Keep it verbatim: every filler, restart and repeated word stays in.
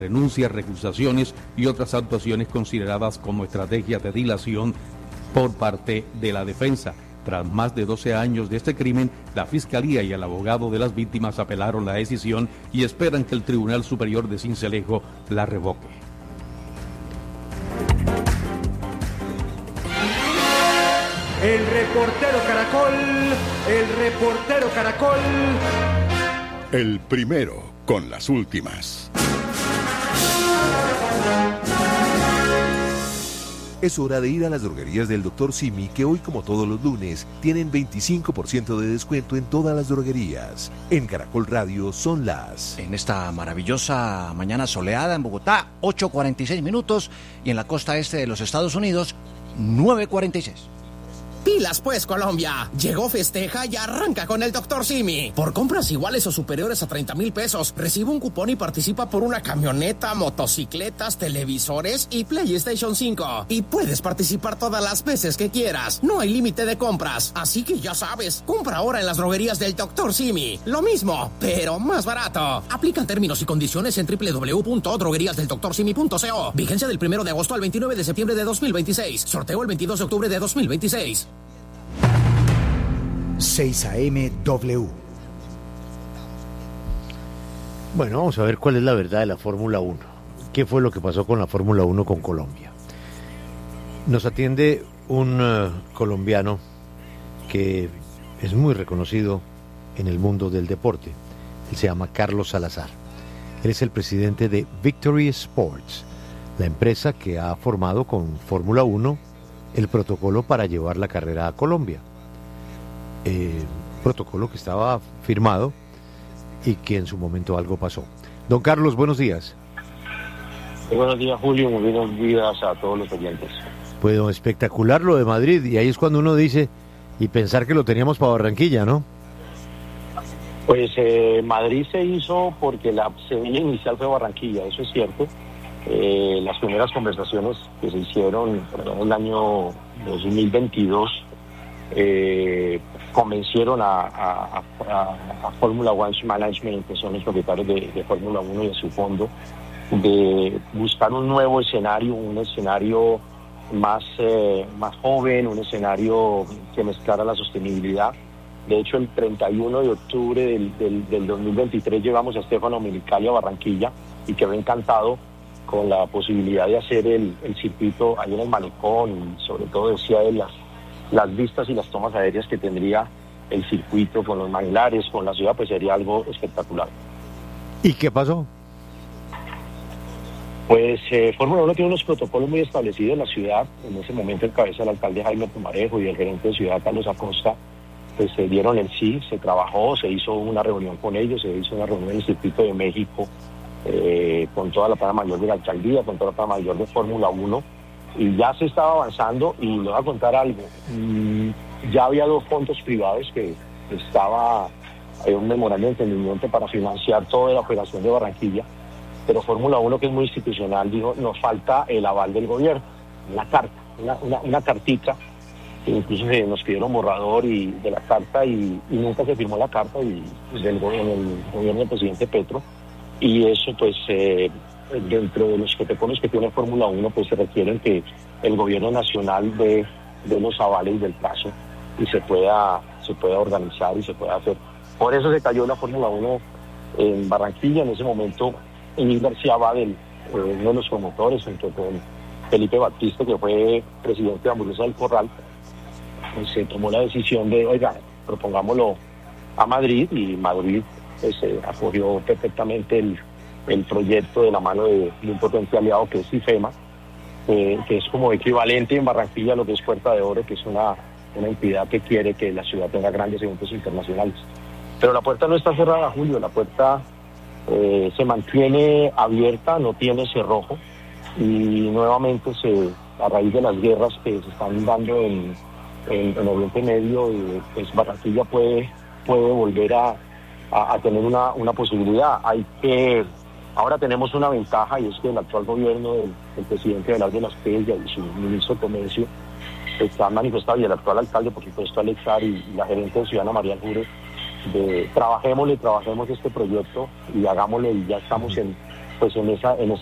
renuncias, recusaciones y otras actuaciones consideradas como estrategias de dilación por parte de la defensa. Tras más de doce años de este crimen, la Fiscalía y el abogado de las víctimas apelaron la decisión y esperan que el Tribunal Superior de Sincelejo la revoque. El reportero Caracol, el reportero Caracol. El primero con las últimas. Es hora de ir a las droguerías del doctor Simi, que hoy, como todos los lunes, tienen veinticinco por ciento de descuento en todas las droguerías. En Caracol Radio son las... En esta maravillosa mañana soleada en Bogotá, ocho cuarenta y seis minutos, y en la costa este de los Estados Unidos, nueve cuarenta y seis. Pilas pues, Colombia. Llegó Festeja y arranca con el doctor Simi. Por compras iguales o superiores a treinta mil pesos, recibe un cupón y participa por una camioneta, motocicletas, televisores y PlayStation cinco. Y puedes participar todas las veces que quieras. No hay límite de compras. Así que ya sabes, compra ahora en las droguerías del doctor Simi. Lo mismo, pero más barato. Aplican términos y condiciones en doble u doble u doble u punto droguerías del doctor simi punto co. Vigencia del primero de agosto al veintinueve de septiembre de dos mil veintiséis. Sorteo el veintidós de octubre de dos mil veintiséis. seis A M W. Bueno, vamos a ver cuál es la verdad de la Fórmula uno. ¿Qué fue lo que pasó con la Fórmula uno con Colombia? Nos atiende un uh, colombiano que es muy reconocido en el mundo del deporte. Él se llama Carlos Salazar. Él es el presidente de Victory Sports, la empresa que ha formado con Fórmula uno el protocolo para llevar la carrera a Colombia. Eh, protocolo que estaba firmado y que en su momento algo pasó. Don Carlos, buenos días. Buenos días, Julio, muy buenos días a todos los oyentes. Pues espectacular lo de Madrid, y ahí es cuando uno dice, y pensar que lo teníamos para Barranquilla, ¿no? Pues eh, Madrid se hizo porque la semilla inicial fue Barranquilla, eso es cierto. Eh, las primeras conversaciones que se hicieron en el año dos mil veintidós eh, convencieron a, a, a, a Fórmula One Management, que son los propietarios de, de Fórmula uno y de su fondo, de buscar un nuevo escenario, un escenario más, eh, más joven, un escenario que mezclara la sostenibilidad. De hecho, el treinta y uno de octubre del, del, del dos mil veintitrés llevamos a Stefano Domenicali a Barranquilla y quedó encantado con la posibilidad de hacer el, el circuito ahí en el malecón, y sobre todo decía él las, las vistas y las tomas aéreas que tendría el circuito con los manglares, con la ciudad, pues sería algo espectacular. ¿Y qué pasó? Pues eh, Fórmula uno tiene unos protocolos muy establecidos en la ciudad. En ese momento el cabeza del alcalde Jaime Pumarejo y el gerente de ciudad Carlos Acosta pues se dieron el sí, se trabajó, se hizo una reunión con ellos, se hizo una reunión en el circuito de México eh, con toda la plana mayor de la alcaldía, con toda la plana mayor de Fórmula uno, y ya se estaba avanzando. Y le voy a contar algo, mm, ya había dos fondos privados que estaba hay un memorándum de entendimiento para financiar toda la operación de Barranquilla, pero Fórmula uno, que es muy institucional, dijo, nos falta el aval del gobierno, una carta, una, una, una cartica, que incluso se nos pidieron borrador y de la carta y, y nunca se firmó la carta y, y del gobierno, el gobierno del presidente Petro, y eso pues eh, dentro de los protocolos que tiene Fórmula uno pues se requieren que el gobierno nacional dé de los avales del plazo y se pueda, se pueda organizar y se pueda hacer. Por eso se cayó la Fórmula uno en Barranquilla. En ese momento Emil García Badel, eh, uno de los promotores, junto con Felipe Batista, que fue presidente de Hamburguesa del Corral, pues se tomó la decisión de, oiga, propongámoslo a Madrid, y Madrid pues, eh, acogió perfectamente el, el proyecto de la mano de, de un potente aliado que es IFEMA, eh, que es como equivalente en Barranquilla a lo que es Puerta de Oro, que es una, una entidad que quiere que la ciudad tenga grandes eventos internacionales. Pero la puerta no está cerrada, Julio, la puerta eh, se mantiene abierta, no tiene cerrojo, y nuevamente se, a raíz de las guerras que se están dando en, en, en Oriente Medio, eh, pues Barranquilla puede, puede volver a, a, a tener una, una posibilidad. Hay que, ahora tenemos una ventaja, y es que el actual gobierno del, del presidente Velarde Lasprilla y su ministro de Comercio están manifestados, y el actual alcalde, por supuesto, Alex Ar, y, y la gerente de Ciudadana María Jure, de trabajémosle, trabajemos este proyecto y hagámosle, y ya estamos en, pues en esa en